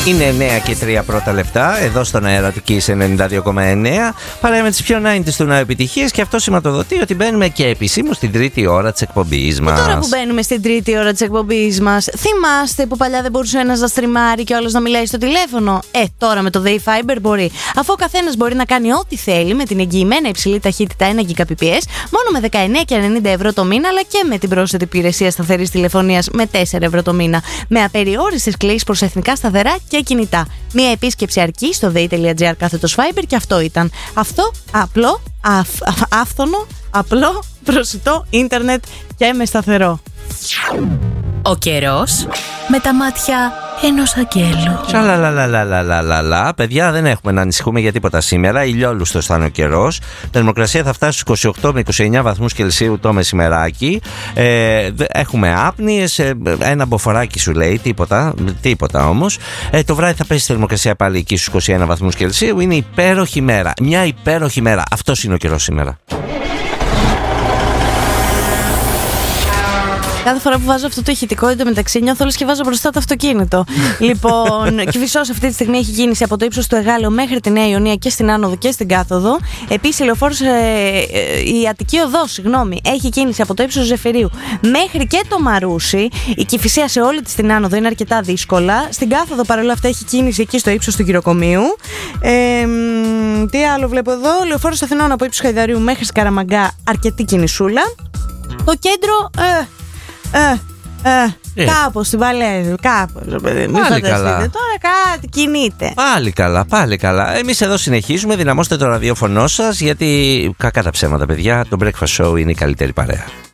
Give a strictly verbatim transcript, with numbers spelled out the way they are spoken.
Είναι εννέα και τρία πρώτα λεπτά εδώ στον αέρα του Kiss ενενήντα δύο κόμμα εννέα. Παρέα με τις πιο ενενήντα του νέου επιτυχίες, και αυτό σηματοδοτεί ότι μπαίνουμε και επισήμως στην τρίτη ώρα της εκπομπής μας. Και τώρα που μπαίνουμε στην τρίτη ώρα της εκπομπής μας, θυμάστε που παλιά δεν μπορούσε ένας να στριμάρει και όλος να μιλάει στο τηλέφωνο? Ε, τώρα με το Day Fiber μπορεί. Αφού ο καθένας μπορεί να κάνει ό,τι θέλει με την εγγυημένα υψηλή ταχύτητα ένα Gbps, μόνο με δεκαεννέα και ενενήντα ευρώ το μήνα, αλλά και με την πρόσθετη υπηρεσία σταθερής τηλεφωνίας με τέσσερα ευρώ το μήνα. Με απεριόριστες κλήσεις προς εθνικά σταθερά και κινητά. Μία επίσκεψη αρκεί στο day.gr κάθετος Fiber και αυτό ήταν. Αυτό απλό, αφ, αφ, άφθονο, απλό, προσιτό ίντερνετ και με σταθερό. Ο καιρός με τα μάτια ενός αγγέλου. Σαλαλαλαλαλαλαλα. Παιδιά, δεν έχουμε να ανησυχούμε για τίποτα σήμερα. Ηλιόλουστος θα είναι ο καιρός. Θερμοκρασία θα φτάσει στους είκοσι οκτώ με είκοσι εννέα βαθμούς Κελσίου το μεσημεράκι. Ε, έχουμε άπνοιες. Ε, ένα μποφοράκι σου λέει. Τίποτα. Τίποτα όμως. Ε, το βράδυ θα πέσει θερμοκρασία πάλι εκεί στους είκοσι ένα βαθμούς Κελσίου. Είναι υπέροχη μέρα. Μια υπέροχη μέρα. Αυτός είναι ο καιρός σήμερα. Κάθε φορά που βάζω αυτό το ηχητικό, εντωμεταξύ νιώθω όλες και βάζω μπροστά το αυτοκίνητο. Λοιπόν, Κηφισός αυτή τη στιγμή έχει κίνηση από το ύψος του Εγάλεου μέχρι τη Νέα Ιωνία και στην Άνοδο και στην Κάθοδο. Επίσης, η Λεωφόρος, ε, ε, η Αττική Οδός, συγγνώμη, έχει κίνηση από το ύψος του Ζεφυρίου μέχρι και το Μαρούσι. Η Κηφισία σε όλη τη την Άνοδο είναι αρκετά δύσκολα. Στην Κάθοδο παρόλα αυτά έχει κίνηση εκεί στο ύψος του Γυροκομείου. Ε, τι άλλο βλέπω εδώ? Λεωφόρος Αθηνών από ύψος Χαϊδαρίου μέχρι Σκαραμαγκά, αρκετή κινησούλα. Το κέντρο. Ε, Ε, ε, ε. Κάπως στην Παλαίζου, κάπως. Μην φανταστείτε, τώρα κάτι κινείται. Πάλι καλά, πάλι καλά. Εμείς εδώ συνεχίζουμε. Δυναμώστε το ραδιόφωνο σας, γιατί κακά τα ψέματα, παιδιά. Το Breakfast Show είναι η καλύτερη παρέα.